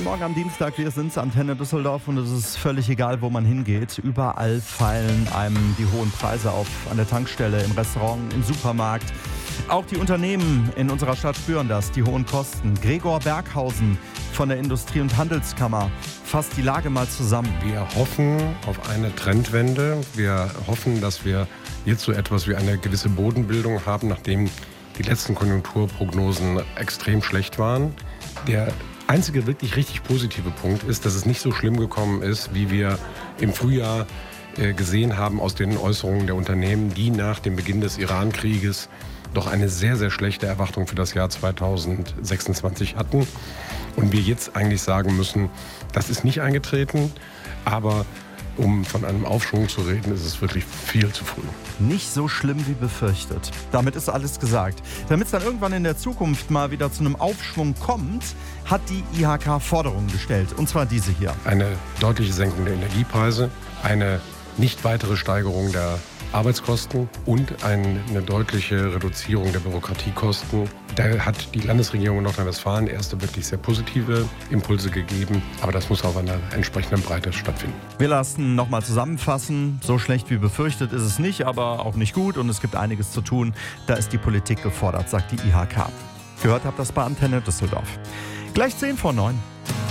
Morgen am Dienstag, wir sind's, Antenne Düsseldorf, und es ist völlig egal, wo man hingeht. Überall fallen einem die hohen Preise auf, an der Tankstelle, im Restaurant, im Supermarkt. Auch die Unternehmen in unserer Stadt spüren das, die hohen Kosten. Gregor Berghausen von der Industrie- und Handelskammer fasst die Lage mal zusammen. Wir hoffen auf eine Trendwende. Wir hoffen, dass wir jetzt so etwas wie eine gewisse Bodenbildung haben, nachdem die letzten Konjunkturprognosen extrem schlecht waren. Der einzige wirklich richtig positive Punkt ist, dass es nicht so schlimm gekommen ist, wie wir im Frühjahr gesehen haben aus den Äußerungen der Unternehmen, die nach dem Beginn des Iran-Krieges doch eine sehr, sehr schlechte Erwartung für das Jahr 2026 hatten. Und wir jetzt eigentlich sagen müssen, das ist nicht eingetreten, aber um von einem Aufschwung zu reden, ist es wirklich viel zu früh. Nicht so schlimm wie befürchtet. Damit ist alles gesagt. Damit es dann irgendwann in der Zukunft mal wieder zu einem Aufschwung kommt, hat die IHK Forderungen gestellt. Und zwar diese hier. Eine deutliche Senkung der Energiepreise, eine nicht weitere Steigerung der Arbeitskosten und eine deutliche Reduzierung der Bürokratiekosten. Da hat die Landesregierung Nordrhein-Westfalen erste wirklich sehr positive Impulse gegeben, aber das muss auf einer entsprechenden Breite stattfinden. Wir lassen nochmal zusammenfassen. So schlecht wie befürchtet ist es nicht, aber auch nicht gut, und es gibt einiges zu tun. Da ist die Politik gefordert, sagt die IHK. Gehört habt das bei Antenne Düsseldorf. Gleich 10 vor 9.